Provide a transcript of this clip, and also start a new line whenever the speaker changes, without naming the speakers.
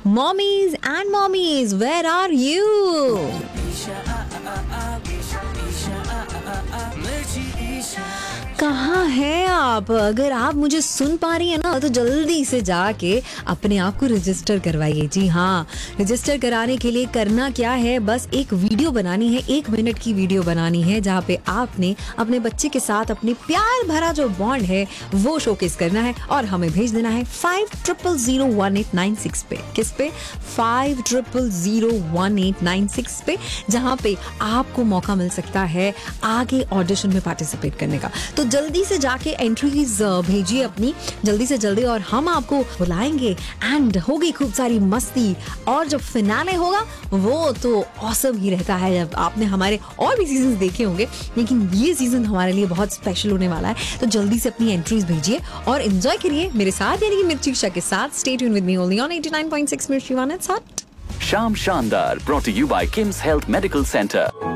Mommies and mommies, where are you? कहाँ हैं आप? अगर आप मुझे सुन पा रही हैं ना तो जल्दी से जाके अपने आप को रजिस्टर करवाइए। जी हाँ, रजिस्टर कराने के लिए करना क्या है, बस एक वीडियो बनानी है, 1 मिनट की वीडियो बनानी है जहाँ पे आपने अपने बच्चे के साथ अपने प्यार भरा जो बॉन्ड है वो शोकेस करना है और हमें भेज देना है 50001896 पे। किस पे? 50001896 पे, जहाँ पे आपको मौका मिल सकता है आगे ऑडिशन में पार्टिसिपेट करने का। तो जल्दी से जाके एंट्रीज भेजिए अपनी, जल्दी से जल्दी, और हम आपको बुलाएंगे एंड होगी खूब सारी मस्ती। और जब फिनाले होगा वो तो ऑसम ही रहता है। जब आपने हमारे और भी सीजन देखे होंगे, लेकिन ये सीजन हमारे लिए बहुत स्पेशल होने वाला है। तो जल्दी से अपनी एंट्रीज भेजिए और एंजॉय करिए मेरे साथ, यानी कि मिर्चीक्षा के साथ। Stay tune with me only on 89.6 मिर्ची one. It's hot.
Sham Shandar, brought to you by Kim's Health Medical Center.